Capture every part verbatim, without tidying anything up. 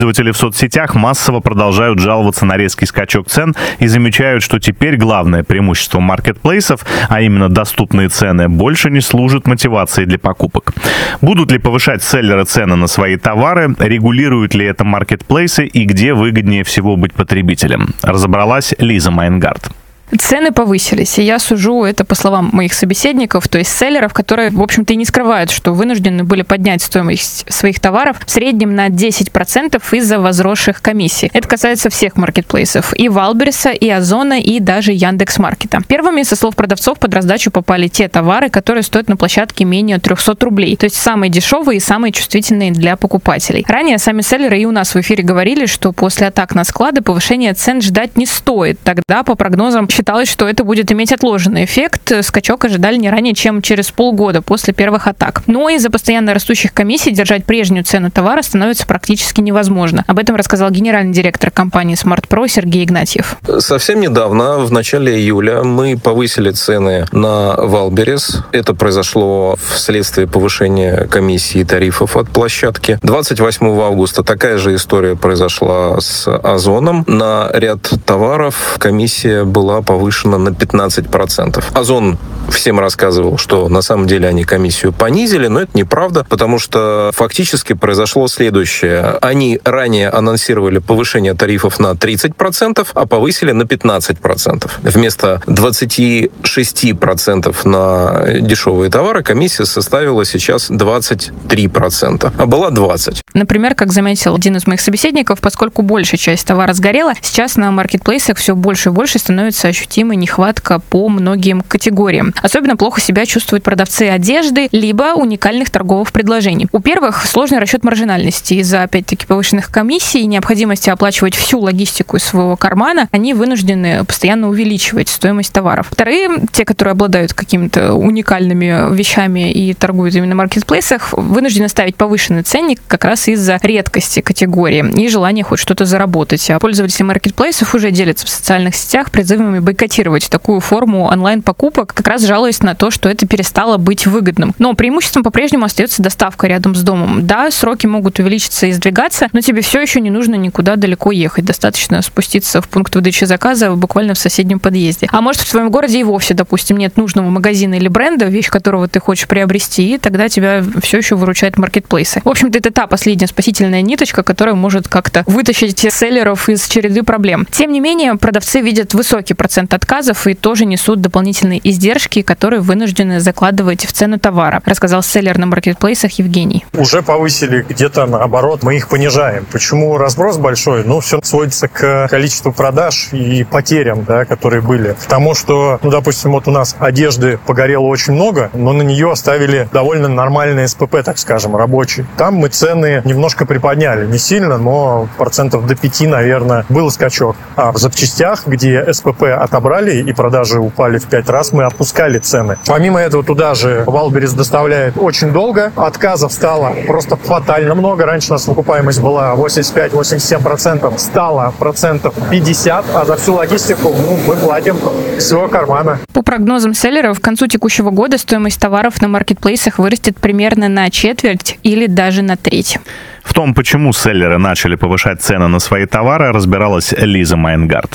Пользователи в соцсетях массово продолжают жаловаться на резкий скачок цен и замечают, что теперь главное преимущество маркетплейсов, а именно доступные цены, больше не служит мотивацией для покупок. Будут ли повышать селлеры цены на свои товары, регулируют ли это маркетплейсы и где выгоднее всего быть потребителем? Разобралась Лиза Майнгард. Цены повысились, и я сужу это по словам моих собеседников, то есть селлеров, которые, в общем-то, и не скрывают, что вынуждены были поднять стоимость своих товаров в среднем на десять процентов из-за возросших комиссий. Это касается всех маркетплейсов, и Валбериса, и Озона, и даже Яндекс.Маркета. Первыми, со слов продавцов, под раздачу попали те товары, которые стоят на площадке менее триста рублей, то есть самые дешевые и самые чувствительные для покупателей. Ранее сами селлеры и у нас в эфире говорили, что после атак на склады повышения цен ждать не стоит. Тогда, по прогнозам, считалось, что это будет иметь отложенный эффект. Скачок ожидали не ранее, чем через полгода после первых атак. Но из-за постоянно растущих комиссий держать прежнюю цену товара становится практически невозможно. Об этом рассказал генеральный директор компании SmartPro Сергей Игнатьев. Совсем недавно, в начале июля, мы повысили цены на Валберис. Это произошло вследствие повышения комиссии и тарифов от площадки. двадцать восьмого августа такая же история произошла с Озоном. На ряд товаров комиссия была повышена на пятнадцать процентов. Озон всем рассказывал, что на самом деле они комиссию понизили, но это неправда, потому что фактически произошло следующее. Они ранее анонсировали повышение тарифов на тридцать процентов, а повысили на пятнадцать процентов. Вместо двадцати шести процентов на дешевые товары комиссия составила сейчас двадцать три процента, а была двадцать процентов. Например, как заметил один из моих собеседников, поскольку большая часть товара сгорела, сейчас на маркетплейсах все больше и больше становится ощутимой нехватка по многим категориям. Особенно плохо себя чувствуют продавцы одежды, либо уникальных торговых предложений. У первых сложный расчет маржинальности. Из-за, опять-таки, повышенных комиссий и необходимости оплачивать всю логистику из своего кармана, они вынуждены постоянно увеличивать стоимость товаров. Вторые, те, которые обладают какими-то уникальными вещами и торгуют именно на маркетплейсах, вынуждены ставить повышенный ценник как раз из-за редкости категории и желания хоть что-то заработать. А пользователи маркетплейсов уже делятся в социальных сетях призывами бойкотировать такую форму онлайн-покупок, как раз жалуясь на то, что это перестало быть выгодным. Но преимуществом по-прежнему остается доставка рядом с домом. Да, сроки могут увеличиться и сдвигаться, но тебе все еще не нужно никуда далеко ехать. Достаточно спуститься в пункт выдачи заказа буквально в соседнем подъезде. А может, в твоем городе и вовсе, допустим, нет нужного магазина или бренда, вещь которого ты хочешь приобрести, и тогда тебя все еще выручают маркетплейсы. В общем-то, это та последняя спасительная ниточка, которая может как-то вытащить селлеров из череды проблем. Тем не менее, продавцы видят высокий процент отказов и тоже несут дополнительные издержки, которые вынуждены закладывать в цену товара, рассказал селлер на маркетплейсах Евгений. Уже повысили где-то наоборот, мы их понижаем. Почему разброс большой? Ну, все сводится к количеству продаж и потерям, да, которые были. К тому, что, ну, допустим, вот у нас одежды погорело очень много, но на нее оставили довольно нормальные СПП, так скажем, рабочие. Там мы цены немножко приподняли. Не сильно, но процентов до пяти, наверное, был скачок. А в запчастях, где СПП отобрали и продажи упали в пять раз, мы опускали цены. Помимо этого, туда же Валберис доставляет очень долго. Отказов стало просто фатально много. Раньше у нас окупаемость была восемьдесят пять - восемьдесят семь процентов. Стало процентов пятьдесят, а за всю логистику ну, мы платим из своего кармана. По прогнозам селлеров, к концу текущего года стоимость товаров на маркетплейсах вырастет примерно на четверть или даже на треть. В том, почему селлеры начали повышать цены на свои товары, разбиралась Лиза Майнгард.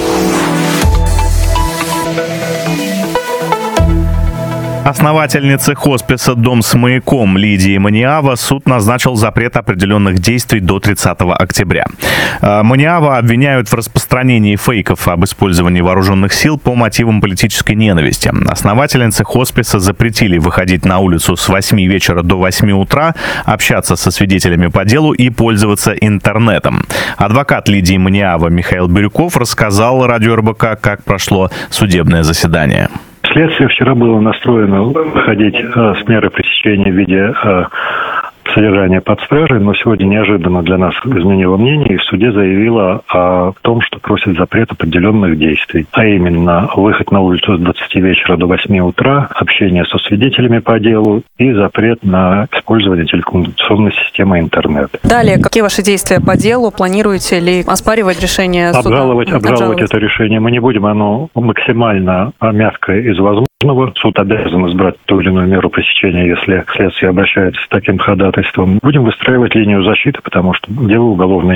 Основательнице хосписа «Дом с маяком» Лидии Маниава суд назначил запрет определенных действий до тридцатого октября. Маниава обвиняют в распространении фейков об использовании вооруженных сил по мотивам политической ненависти. Основательнице хосписа запретили выходить на улицу с восьми вечера до восьми утра, общаться со свидетелями по делу и пользоваться интернетом. Адвокат Лидии Маниава Михаил Бирюков рассказал радио эр бэ ка, как прошло судебное заседание. Следствие вчера было настроено выходить э, с меры пресечения в виде э, содержания под стражей, но сегодня неожиданно для нас изменило мнение и в суде заявила о том, что просит запрет определенных действий, а именно выход на улицу с двадцати вечера до восьми утра, общение со свидетелями по делу и запрет на использование телекоммуникационной системы интернет. Далее, какие ваши действия по делу? Планируете ли оспаривать решение суда? Обжаловать, обжаловать это решение мы не будем, оно максимально мягкое из возможного. Суд обязан избрать ту или иную меру пресечения, если следствие обращается с таким ходатайством. доказательствам. Будем выстраивать линию защиты, потому что дело уголовное.